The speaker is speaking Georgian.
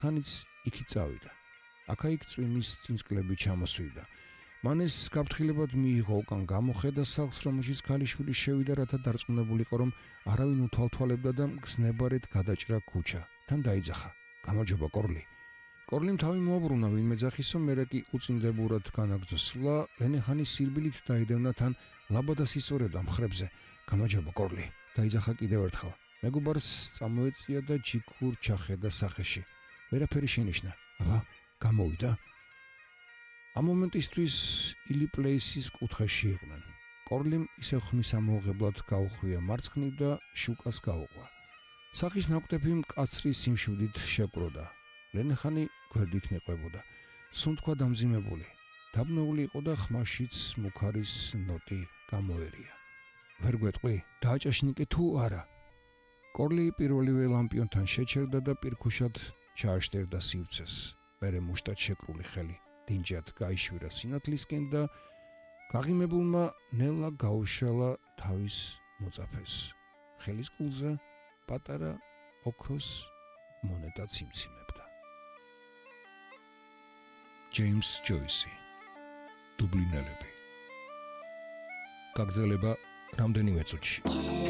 ხანიც იქით წავიდა. აქა-იქ წვიმის წინსკლები ჩამოსვიდა. მან ეს გაფრთხილებად მიიღო, უკან გამოხედა სახლს, რომელშიც ქალიშვილი შევიდა, რათა დარწმუნებულიყო, რომ არავინ უთვალთვალებდა და მგზნებარედ გადაჭრა ქუჩა. თან დაიძახა. გამარჯობა, კორლი. კორლიმ თავი მოაბრუნა ვინმე ძახისო, მერე კი უწინდებურად განაგრძო სვლა, ლენეხანი სირბილით დაიდევნა, თან ლაბადას ისწორებდა მხრებზე. გამარჯობა, კორლი. დაიძახა კიდევ ერთხელ. მეგობარს წამოეწია და ჯიქურ ჩახედა სახეში. ვერაფერი შენიშნა. აბა, გამოვიდა. ამ მომენტისთვის ილი პლეისის კუთხეში იყვნენ. კორლიმ ისევ ხმის ამოღებლად გაუხვია მარცხნივ და შუკას გაუყვა. სახის ნაკვთები მკაცრი სიმშვიდით შეკვროდა. ლენეხანი გვერდით მიყვებოდა. სუნთქვა დამძიმებული. დაბნეული იყო და ხმაშიც მუქარის ნოტი გამოერია. ვერ გვეტყვი, დააჭაშნიკე თუ არა? კორლი პირველივე ლამპიონთან შეჩერდა და პირქუშად ჩააშტერდა სივრცეს. მერე მუშტად შეკრული ხელი დინჯად გაიშვირა სინათლისკენ და გაღიმებულმა ნელა გაუშალა თავის მოწაფეს. ხელის კულზე პატარა ოქროს მონეტა ციმციმებდა. ჯეიმს ჯოისი, დუბლინელები. გაგრძელება რამდენიმე წუთში.